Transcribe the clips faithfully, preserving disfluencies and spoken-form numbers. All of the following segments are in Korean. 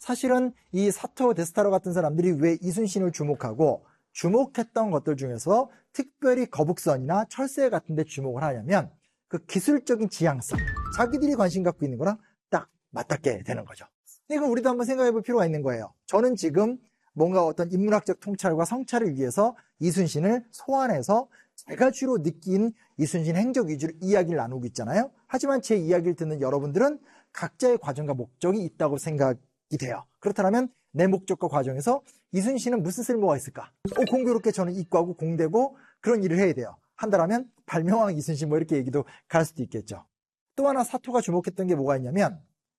사실은 이 사토 데스타로 같은 사람들이 왜 이순신을 주목하고 주목했던 것들 중에서 특별히 거북선이나 철새 같은 데 주목을 하냐면 그 기술적인 지향성, 자기들이 관심 갖고 있는 거랑 딱 맞닿게 되는 거죠. 이건 우리도 한번 생각해 볼 필요가 있는 거예요. 저는 지금 뭔가 어떤 인문학적 통찰과 성찰을 위해서 이순신을 소환해서 제가 주로 느낀 이순신 행적 위주로 이야기를 나누고 있잖아요. 하지만 제 이야기를 듣는 여러분들은 각자의 과정과 목적이 있다고 생각이 돼요. 그렇다면 내 목적과 과정에서 이순신은 무슨 쓸모가 있을까? 어, 공교롭게 저는 이과고 공대고 그런 일을 해야 돼요. 한다라면 발명왕 이순신 뭐 이렇게 얘기도 갈 수도 있겠죠. 또 하나 사토가 주목했던 게 뭐가 있냐면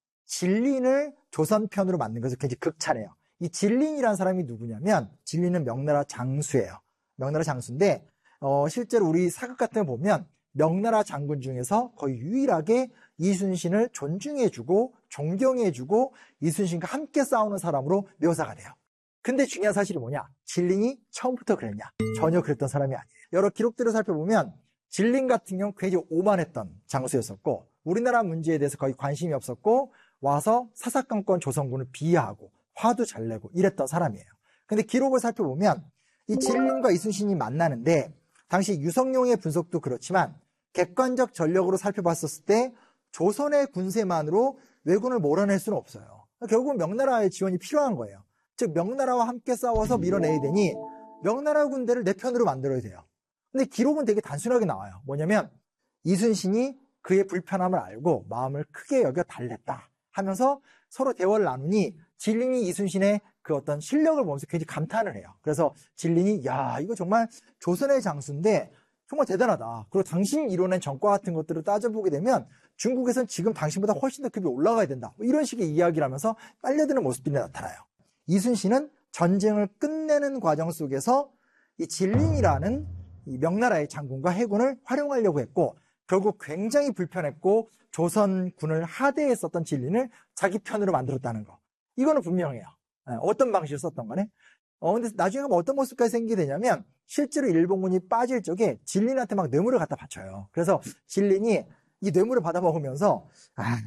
진린을 조선편으로 만든 것을 굉장히 극찬해요. 이 진린이라는 사람이 누구냐면 진린은 명나라 장수예요. 명나라 장수인데 어, 실제로 우리 사극 같은 거 보면 명나라 장군 중에서 거의 유일하게 이순신을 존중해주고 존경해주고 이순신과 함께 싸우는 사람으로 묘사가 돼요. 근데 중요한 사실이 뭐냐? 진린이 처음부터 그랬냐? 전혀 그랬던 사람이 아니에요. 여러 기록들을 살펴보면 진린 같은 경우 굉장히 오만했던 장수였었고 우리나라 문제에 대해서 거의 관심이 없었고 와서 사사건건 조선군을 비하하고 화도 잘 내고 이랬던 사람이에요. 근데 기록을 살펴보면 이 진린과 이순신이 만나는데 당시 유성룡의 분석도 그렇지만 객관적 전력으로 살펴봤었을 때 조선의 군세만으로 왜군을 몰아낼 수는 없어요. 결국은 명나라의 지원이 필요한 거예요. 즉 명나라와 함께 싸워서 밀어내야 되니 명나라 군대를 내 편으로 만들어야 돼요. 근데 기록은 되게 단순하게 나와요. 뭐냐면 이순신이 그의 불편함을 알고 마음을 크게 여겨 달랬다 하면서 서로 대화를 나누니 진린이 이순신의 그 어떤 실력을 보면서 굉장히 감탄을 해요. 그래서 진린이 야 이거 정말 조선의 장수인데 정말 대단하다. 그리고 당신이 이뤄낸 전과 같은 것들을 따져보게 되면 중국에서는 지금 당신보다 훨씬 더 급이 올라가야 된다. 뭐 이런 식의 이야기를 하면서 빨려드는 모습들이 나타나요. 이순신은 전쟁을 끝내는 과정 속에서 이 진린이라는 이 명나라의 장군과 해군을 활용하려고 했고 결국 굉장히 불편했고 조선군을 하대했었던 진린을 자기 편으로 만들었다는 거. 이거는 분명해요. 어떤 방식으로 썼던 거네. 어, 근데 나중에 가면 어떤 모습까지 생기게 되냐면 실제로 일본군이 빠질 적에 진린한테 막 뇌물을 갖다 바쳐요. 그래서 진린이 이 뇌물을 받아 먹으면서 아,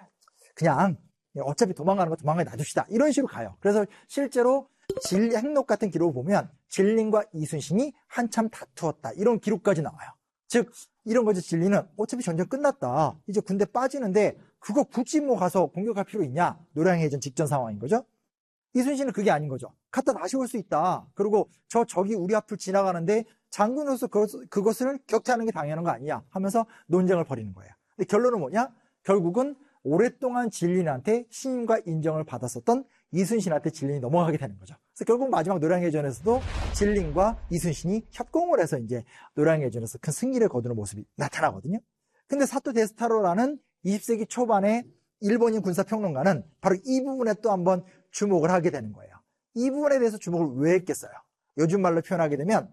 그냥 어차피 도망가는 거 도망가게 놔둡시다. 이런 식으로 가요. 그래서 실제로 진리 행록 같은 기록을 보면 진린과 이순신이 한참 다투었다. 이런 기록까지 나와요. 즉 이런 거죠. 진리는 어차피 전쟁 끝났다. 이제 군대 빠지는데 그거 굳이 뭐 가서 공격할 필요 있냐? 노량해전 직전 상황인 거죠. 이순신은 그게 아닌 거죠. 갔다 다시 올 수 있다. 그리고 저 적이 우리 앞을 지나가는데 장군으로서 그것을 격퇴하는 게 당연한 거 아니냐 하면서 논쟁을 벌이는 거예요. 근데 결론은 뭐냐? 결국은 오랫동안 진린한테 신임과 인정을 받았었던 이순신한테 진린이 넘어가게 되는 거죠. 그래서 결국 마지막 노량해전에서도 진린과 이순신이 협공을 해서 이제 노량해전에서 큰 승리를 거두는 모습이 나타나거든요. 근데 사토 데스타로라는 이십 세기 초반의 일본인 군사평론가는 바로 이 부분에 또 한번 주목을 하게 되는 거예요. 이 부분에 대해서 주목을 왜 했겠어요? 요즘 말로 표현하게 되면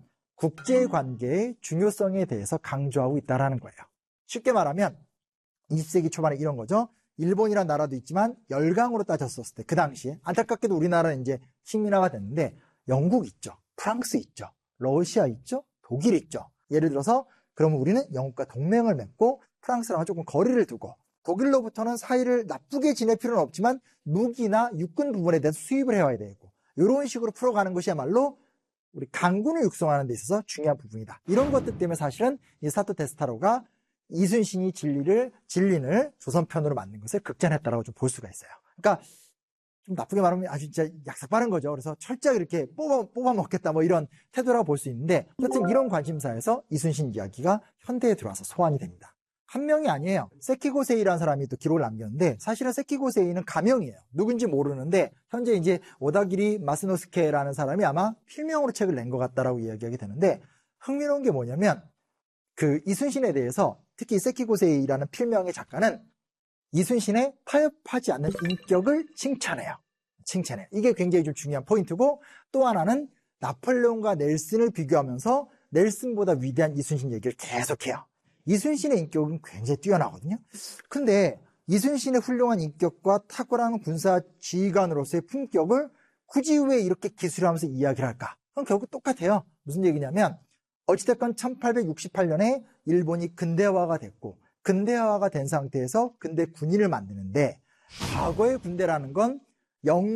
국제관계의 중요성에 대해서 강조하고 있다는 거예요. 쉽게 말하면 이십 세기 초반에 이런 거죠. 일본이라는 나라도 있지만 열강으로 따졌었을 때 그 당시에 안타깝게도 우리나라는 이제 식민화가 됐는데 영국 있죠. 프랑스 있죠. 러시아 있죠. 독일 있죠. 예를 들어서 그러면 우리는 영국과 동맹을 맺고 프랑스랑 조금 거리를 두고 독일로부터는 사이를 나쁘게 지낼 필요는 없지만 무기나 육군 부분에 대해서 수입을 해와야 되고 이런 식으로 풀어가는 것이야말로 우리 강군을 육성하는 데 있어서 중요한 부분이다. 이런 것들 때문에 사실은 이 사토 데스타로가 이순신이 진리를, 진린을 조선편으로 만든 것을 극찬했다라고 좀 볼 수가 있어요. 그러니까 좀 나쁘게 말하면 아주 진짜 약삭 빠른 거죠. 그래서 철저하게 이렇게 뽑아, 뽑아 먹겠다 뭐 이런 태도라고 볼 수 있는데 어쨌든 이런 관심사에서 이순신 이야기가 현대에 들어와서 소환이 됩니다. 한 명이 아니에요. 세키고세이라는 사람이 또 기록을 남겼는데 사실은 세키고세이는 가명이에요. 누군지 모르는데 현재 이제 오다기리 마스노스케라는 사람이 아마 필명으로 책을 낸 것 같다라고 이야기하게 되는데 흥미로운 게 뭐냐면 그 이순신에 대해서 특히 세키고세이라는 필명의 작가는 이순신의 타협하지 않는 인격을 칭찬해요. 칭찬해요. 이게 굉장히 좀 중요한 포인트고 또 하나는 나폴레옹과 넬슨을 비교하면서 넬슨보다 위대한 이순신 얘기를 계속해요. 이순신의 인격은 굉장히 뛰어나거든요. 근데 이순신의 훌륭한 인격과 탁월한 군사 지휘관으로서의 품격을 굳이 왜 이렇게 기술하면서 이야기를 할까? 그럼 결국 똑같아요. 무슨 얘기냐면 어찌됐건 천팔백육십팔 년에 일본이 근대화가 됐고 근대화가 된 상태에서 근대 군인을 만드는데 과거의 군대라는 건 영